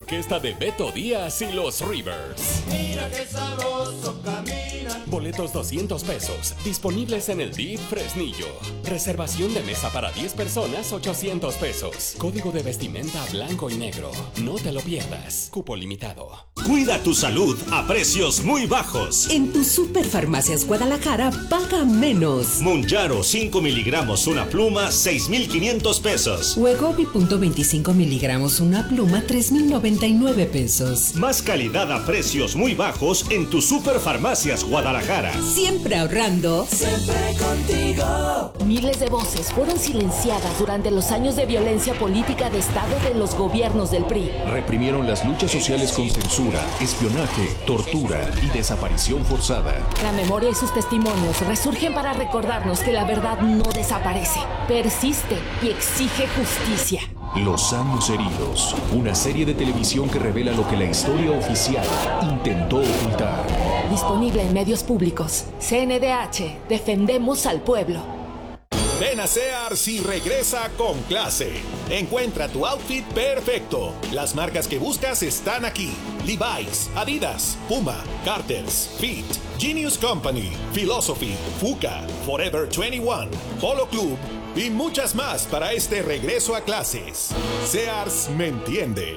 orquesta de Beto Díaz y los Rivers. Mira qué sabroso caminan. Boletos 200 pesos, disponibles en el DIF Fresnillo. Reservación de mesa para 10 personas, 800 pesos. Código de vestimenta blanco y negro. No te lo pierdas. Cupo limitado. Cuida tu salud a precios muy bajos. En tu Superfarmacias Guadalajara, paga menos. Mounjaro 5 miligramos una pluma, 6,500 pesos. Wegovy .25 miligramos una pluma, 3,099 pesos. Más calidad a precios muy bajos en tu Superfarmacias Guadalajara. Siempre ahorrando. Siempre contigo. Miles de voces fueron silenciadas durante los años de violencia política de Estado de los gobiernos del PRI. Reprimieron las luchas sociales con censura, espionaje, tortura y desaparición forzada. La memoria y sus testimonios resurgen para recordarnos que la verdad no desaparece, persiste y exige justicia. Los años heridos, una serie de televisión que revela lo que la historia oficial intentó ocultar. Disponible en medios públicos. CNDH, defendemos al pueblo. Ven a Sears y regresa con clase. Encuentra tu outfit perfecto. Las marcas que buscas están aquí: Levi's, Adidas, Puma, Carter's, Fit, Genius Company, Philosophy, Fuka, Forever 21, Polo Club y muchas más para este regreso a clases. Sears me entiende.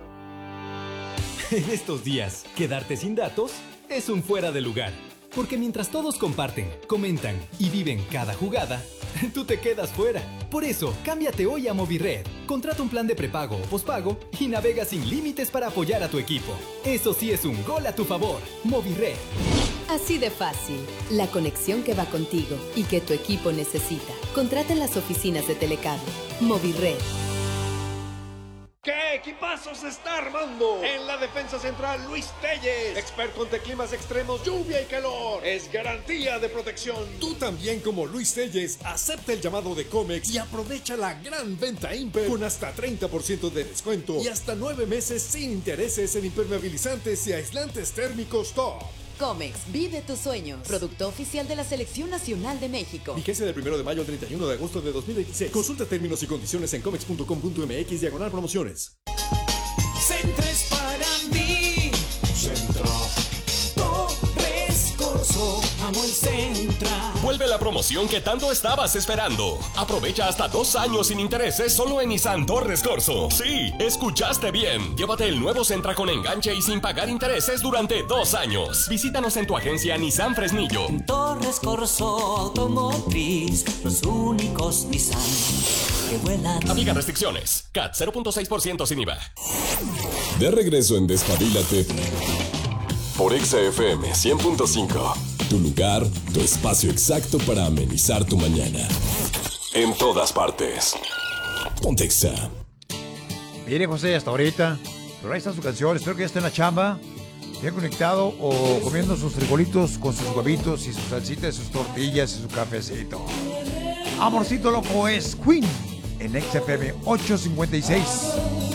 En estos días, quedarte sin datos es un fuera de lugar. Porque mientras todos comparten, comentan y viven cada jugada, tú te quedas fuera. Por eso, cámbiate hoy a Movired. Contrata un plan de prepago o pospago y navega sin límites para apoyar a tu equipo. Eso sí es un gol a tu favor. Movired. Así de fácil. La conexión que va contigo y que tu equipo necesita. Contrata en las oficinas de Telecable. Movired. ¿Qué equipazo se está armando? En la defensa central, Luis Telles, experto ante climas extremos, lluvia y calor. Es garantía de protección. Tú también, como Luis Telles, acepta el llamado de Comex y aprovecha la gran venta Imper con hasta 30% de descuento y hasta 9 meses sin intereses en impermeabilizantes y aislantes térmicos top. Comex, vive tus sueños. Producto oficial de la Selección Nacional de México. Vigencia del 1 de mayo al 31 de agosto de 2026. Consulta términos y condiciones en comex.com.mx/promociones. Centro es para mí. Centro. Torres Corso. Amo el Centro. Vuelve la promoción que tanto estabas esperando. Aprovecha hasta 2 años sin intereses solo en Nissan Torres Corso. Sí, escuchaste bien. Llévate el nuevo Sentra con enganche y sin pagar intereses durante 2 años. Visítanos en tu agencia Nissan Fresnillo. En Torres Corso Automotriz, los únicos Nissan que vuelan. Aplica restricciones. CAT 0.6% sin IVA. De regreso en Despabilate por XFM 100.5. Tu lugar, tu espacio exacto para amenizar tu mañana. En todas partes. Ponte Exa. Mire, José, hasta ahorita. Pero ahí está su canción. Espero que ya esté en la chamba, bien conectado o comiendo sus frijolitos con sus huevitos y su salsita y sus tortillas y su cafecito. Amorcito loco es Queen en XFM 856.